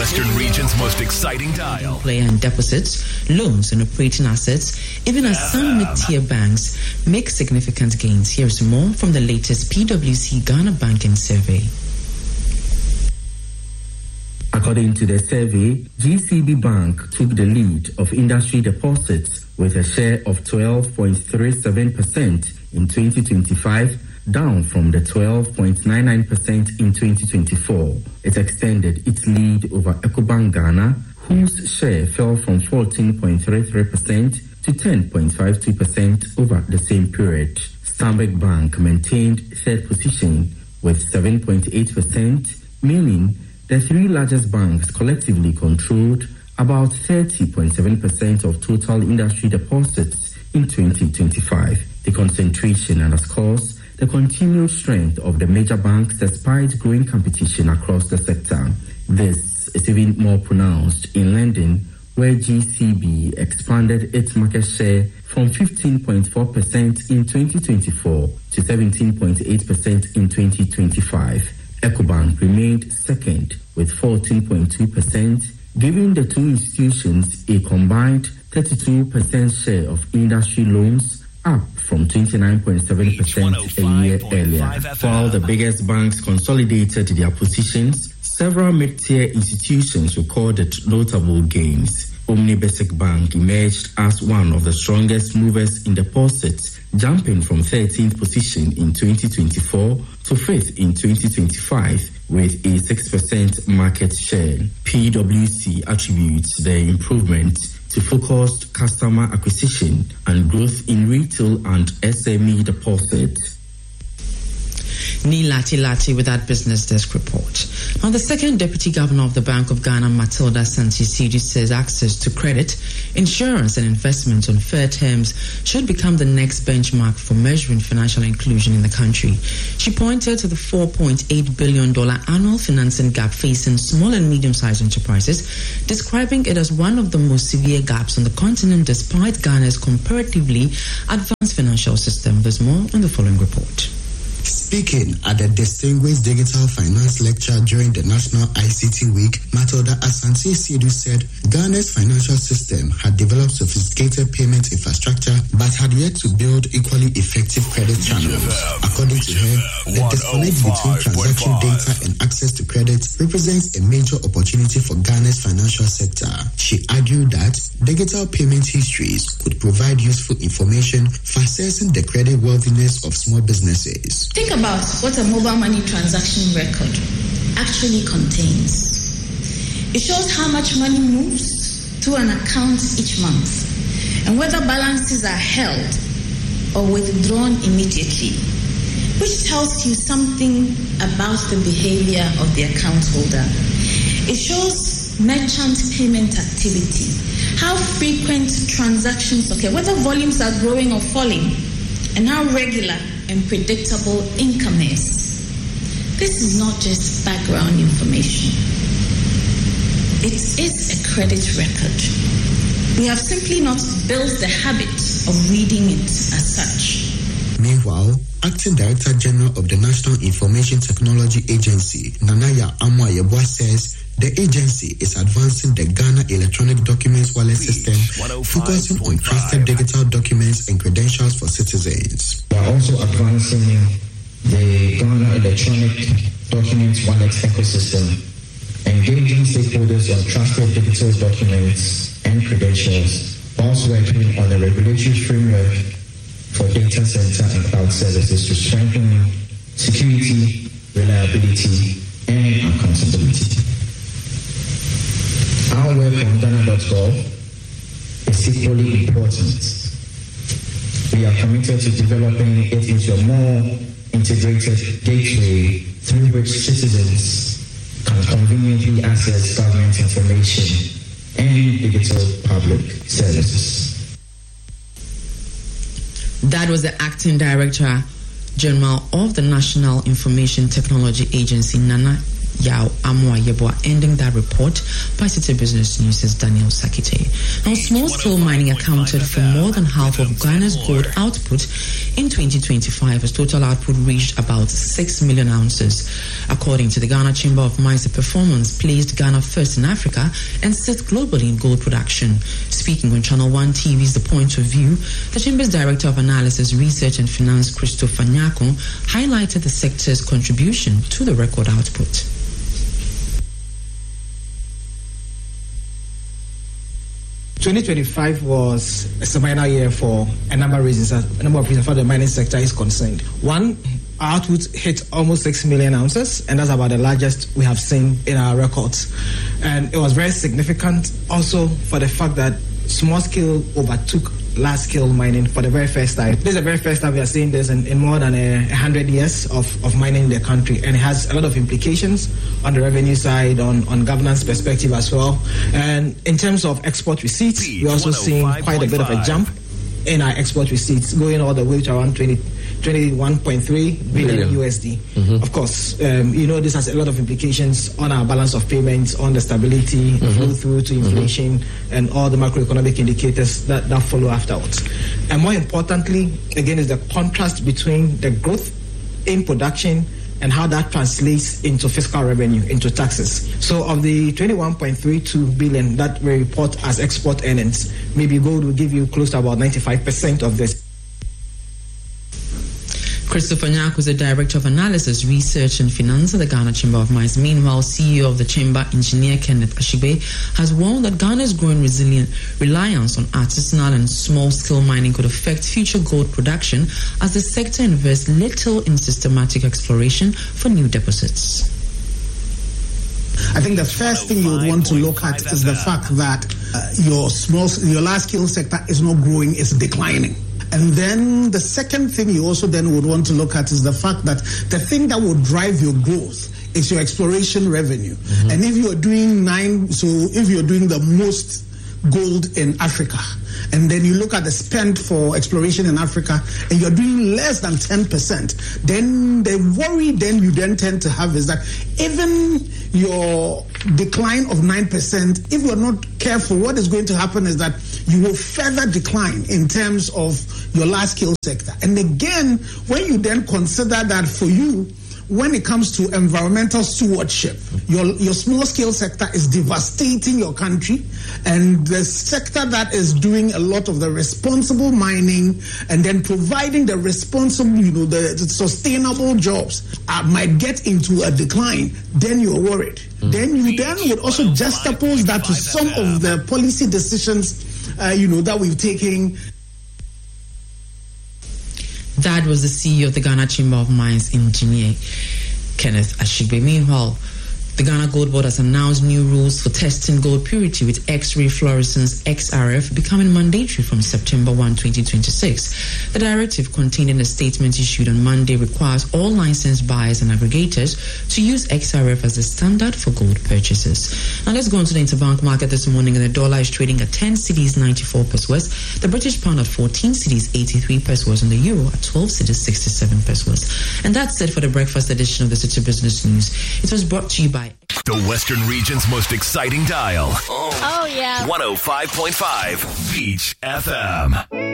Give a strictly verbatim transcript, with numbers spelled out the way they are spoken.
Western region's most exciting dial. Player and deposits, loans and operating assets, even as some mid-tier banks make significant gains. Here's more from the latest P W C Ghana Banking Survey. According to the survey, G C B Bank took the lead of industry deposits with a share of twelve point three seven percent in twenty twenty-five, down from the twelve point nine nine percent in twenty twenty-four. It extended its lead over Ecobank Ghana, whose share fell from fourteen point three three percent to ten point five two percent over the same period. Stanbic Bank maintained third position with seven point eight percent, meaning the three largest banks collectively controlled about thirty point seven percent of total industry deposits in twenty twenty-five. The concentration underscores the continued strength of the major banks despite growing competition across the sector. This is even more pronounced in lending, where G C B expanded its market share from fifteen point four percent in twenty twenty-four to seventeen point eight percent in twenty twenty-five. Ecobank remained second with fourteen point two percent, giving the two institutions a combined thirty-two percent share of industry loans, up from twenty-nine point seven percent a year earlier. While the biggest banks consolidated their positions, several mid-tier institutions recorded notable gains. Omnibasic Bank emerged as one of the strongest movers in deposits, jumping from thirteenth position in twenty twenty-four to fifth in twenty twenty-five with a six percent market share. P W C attributes the improvement to focused customer acquisition and growth in retail and S M E deposits. Nilati Lati with that business desk report. Now, the second deputy governor of the Bank of Ghana, Matilda Santi-Sidi, says access to credit, insurance and investment on fair terms should become the next benchmark for measuring financial inclusion in the country. She pointed to the four point eight billion dollars annual financing gap facing small and medium-sized enterprises, describing it as one of the most severe gaps on the continent despite Ghana's comparatively advanced financial system. There's more in the following report. Speaking at the Distinguished Digital Finance Lecture during the National I C T Week, Matilda Asante-Siedu said Ghana's financial system had developed sophisticated payment infrastructure but had yet to build equally effective credit channels. According to her, the disconnect between transaction data and access to credit represents a major opportunity for Ghana's financial sector. She argued that digital payment histories could provide useful information for assessing the credit worthiness of small businesses. Think about what a mobile money transaction record actually contains. It shows how much money moves through an account each month and whether balances are held or withdrawn immediately, which tells you something about the behavior of the account holder. It shows merchant payment activity, how frequent transactions occur, whether volumes are growing or falling, and how regular and predictable income is. This is not just background information. It is a credit record. We have simply not built the habit of reading it as such. Meanwhile, Acting Director General of the National Information Technology Agency, Nanaya Amwa-Yeboah, says the agency is advancing the Ghana Electronic Documents Wallet System, focusing on trusted digital documents and credentials for citizens. We are also advancing the Ghana Electronic Documents Wallet ecosystem, engaging stakeholders on trusted digital documents and credentials, whilst working on a regulatory framework for data center and cloud services to strengthen security, reliability, and accountability. Our work on Ghana dot gov is equally important. We are committed to developing it into a more integrated gateway through which citizens can conveniently access government information and digital public services. That was the Acting Director General of the National Information Technology Agency, Nana Yao Amwa Yeboah, ending that report by City Business News' Daniel Sakite. Now, small-scale mining accounted for more than half of Ghana's gold output in twenty twenty-five, as total output reached about six million ounces. According to the Ghana Chamber of Mines, the performance placed Ghana first in Africa and sixth globally in gold production. Speaking on Channel one T V's The Point of View, the Chamber's Director of Analysis, Research and Finance, Christopher Nyako, highlighted the sector's contribution to the record output. twenty twenty-five was a seminal year for a number of reasons. A number of reasons for the mining sector is concerned. One, our output hit almost six million ounces, and that's about the largest we have seen in our records. And it was very significant also for the fact that small scale overtook large scale mining for the very first time. This is the very first time we are seeing this in, in more than a hundred years of, of mining in the country, and it has a lot of implications on the revenue side, on, on governance perspective as well. And in terms of export receipts, we're also seeing quite a bit of a jump in our export receipts, going all the way to around twenty, twenty-one point three billion U S D. Mm-hmm. Of course, um, you know, this has a lot of implications on our balance of payments, on the stability, mm-hmm. flow through to inflation, mm-hmm. and all the macroeconomic indicators that, that follow afterwards. And more importantly, again, is the contrast between the growth in production and how that translates into fiscal revenue, into taxes. So of the twenty-one point three two billion that we report as export earnings, maybe gold will give you close to about ninety-five percent of this. Christopher Nyako is the Director of Analysis, Research and Finance at the Ghana Chamber of Mines. Meanwhile, C E O of the Chamber, Engineer Kenneth Ashigbe, has warned that Ghana's growing resilient reliance on artisanal and small-scale mining could affect future gold production as the sector invests little in systematic exploration for new deposits. I think the first thing you would want to look at is the fact that uh, your small, your large-scale sector is not growing, it's declining. And then the second thing you also then would want to look at is the fact that the thing that will drive your growth is your exploration revenue. Mm-hmm. And if you're doing nine, so if you're doing the most gold in Africa, and then you look at the spend for exploration in Africa, and you're doing less than ten percent, then the worry then you then tend to have is that even your decline of nine percent, if you're not careful, what is going to happen is that you will further decline in terms of your large-scale sector. And again, when you then consider that for you, when it comes to environmental stewardship, your your small-scale sector is devastating your country, and the sector that is doing a lot of the responsible mining and then providing the responsible, you know, the, the sustainable jobs uh, might get into a decline, then you're worried. Mm. Then you then would also juxtapose that to some of the policy decisions, uh, you know, that we've taken. That was the C E O of the Ghana Chamber of Mines, Engineer Kenneth Ashigbe. Meanwhile, the Ghana Gold Board has announced new rules for testing gold purity, with X-ray fluorescence X R F becoming mandatory from September first, twenty twenty-six. The directive, contained in a statement issued on Monday, requires all licensed buyers and aggregators to use X R F as a standard for gold purchases. Now let's go on to the interbank market this morning, and the dollar is trading at ten cedis ninety-four pesos, the British pound at fourteen cedis eighty-three pesos, and the euro at twelve cedis sixty-seven pesos. And that's it for the breakfast edition of the City Business News. It was brought to you by the Western region's most exciting dial. Oh, oh yeah. one oh five point five Beach F M.